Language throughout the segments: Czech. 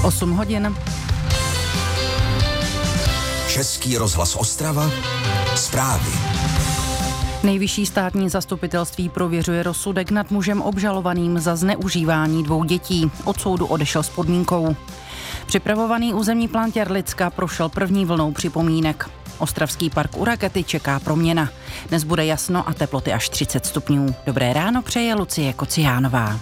8 hodin. Český rozhlas Ostrava. Zprávy. Nejvyšší státní zastupitelství prověřuje rozsudek nad mužem obžalovaným za zneužívání 2 dětí. Od soudu odešel s podmínkou. Připravovaný územní plán Těrlicka prošel první vlnou připomínek. Ostravský park u Rakety čeká proměna. Dnes bude jasno a teploty až 30 stupňů. Dobré ráno přeje Lucie Kociánová.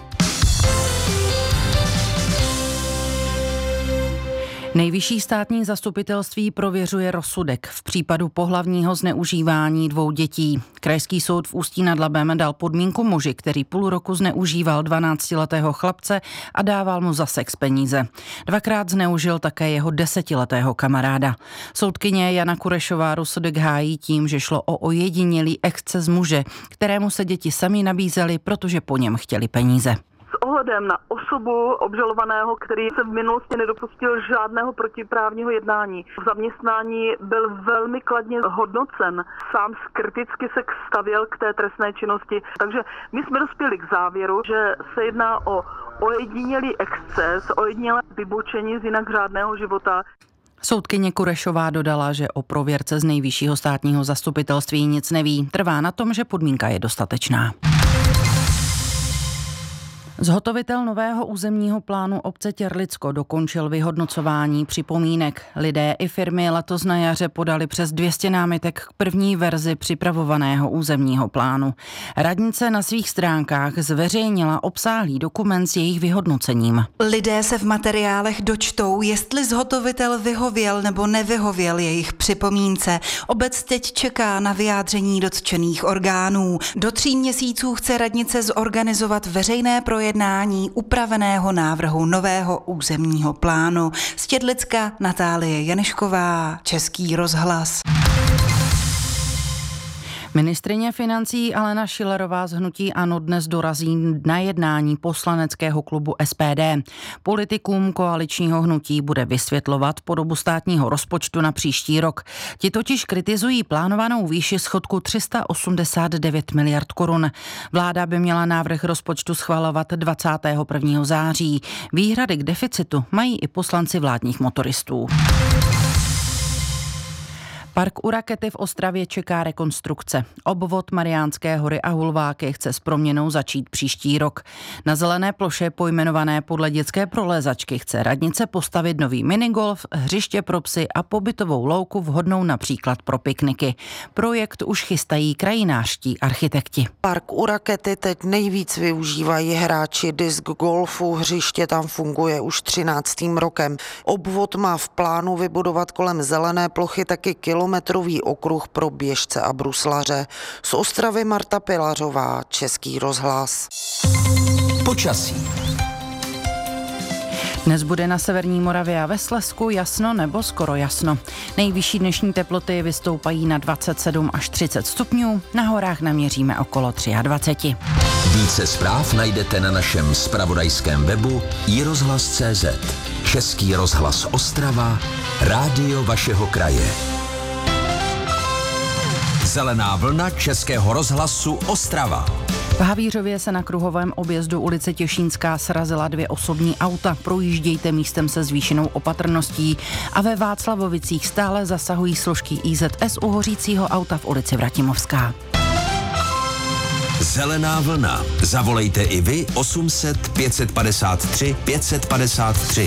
Nejvyšší státní zastupitelství prověřuje rozsudek v případu pohlavního zneužívání 2 dětí. Krajský soud v Ústí nad Labem dal podmínku muži, který půl roku zneužíval 12letého chlapce a dával mu za sex peníze. 2krát zneužil také jeho 10letého kamaráda. Soudkyně Jana Kurešová rozsudek hájí tím, že šlo o ojedinělý exces muže, kterému se děti sami nabízely, protože po něm chtěli peníze. S ohledem na osobu obžalovaného, který se v minulosti nedopustil žádného protiprávního jednání. V zaměstnání byl velmi kladně hodnocen. Sám kriticky se stavěl k té trestné činnosti. Takže my jsme dospěli k závěru, že se jedná o ojedinělý exces, ojedinělé vybočení z jinak řádného života. Soudkyně Kurešová dodala, že o prověrce z Nejvyššího státního zastupitelství nic neví. Trvá na tom, že podmínka je dostatečná. Zhotovitel nového územního plánu obce Těrlicko dokončil vyhodnocování připomínek. Lidé i firmy letos na jaře podali přes 200 námitek k první verzi připravovaného územního plánu. Radnice na svých stránkách zveřejnila obsáhlý dokument s jejich vyhodnocením. Lidé se v materiálech dočtou, jestli zhotovitel vyhověl nebo nevyhověl jejich připomínce. Obec teď čeká na vyjádření dotčených orgánů. Do 3 měsíců chce radnice zorganizovat veřejné projednání upraveného návrhu nového územního plánu. Z Těrlicka Natálie Janešková, Český rozhlas. Ministryně financí Alena Schillerová z hnutí ANO dnes dorazí na jednání poslaneckého klubu SPD. Politikům koaličního hnutí bude vysvětlovat podobu státního rozpočtu na příští rok. Ti totiž kritizují plánovanou výši schodku 389 miliard korun. Vláda by měla návrh rozpočtu schvalovat 21. září. Výhrady k deficitu mají i poslanci vládních motoristů. Park u Rakety v Ostravě čeká rekonstrukce. Obvod Mariánské hory a Hulváky chce s proměnou začít příští rok. Na zelené ploše pojmenované podle dětské prolézačky chce radnice postavit nový minigolf, hřiště pro psy a pobytovou louku vhodnou například pro pikniky. Projekt už chystají krajinářští architekti. Park u Rakety teď nejvíc využívají hráči disk golfu, hřiště tam funguje už 13. rokem. Obvod má v plánu vybudovat kolem zelené plochy taky kilometrový okruh pro běžce a bruslaře. Z Ostravy Marta Pilařová, Český rozhlas. Počasí. Dnes bude na severní Moravě a ve Slezsku jasno nebo skoro jasno. Nejvyšší dnešní teploty vystoupají na 27 až 30 stupňů, na horách naměříme okolo 23. Více zpráv najdete na našem zpravodajském webu iRozhlas.cz. Český rozhlas Ostrava, rádio vašeho kraje. Zelená vlna Českého rozhlasu Ostrava. V Havířově se na kruhovém objezdu ulice Těšínská srazila 2 osobní auta. Projíždějte místem se zvýšenou opatrností. A ve Václavovicích stále zasahují složky IZS u hořícího auta v ulici Vratimovská. Zelená vlna. Zavolejte i vy 800 553 553.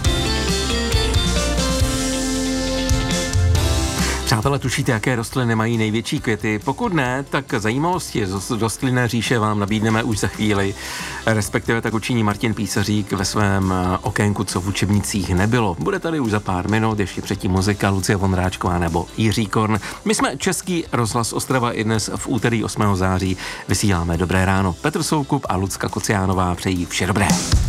Přátelé, tušíte, jaké rostliny mají největší květy? Pokud ne, tak zajímavosti z rostlinné říše vám nabídneme už za chvíli. Respektive tak učiní Martin Písařík ve svém okénku, co v učebnicích nebylo. Bude tady už za pár minut, ještě předtím muzika Lucie Vondráčková nebo Jiří Korn. My jsme Český rozhlas Ostrava i dnes v úterý 8. září vysíláme Dobré ráno. Petr Soukup a Lucka Kociánová přejí vše dobré.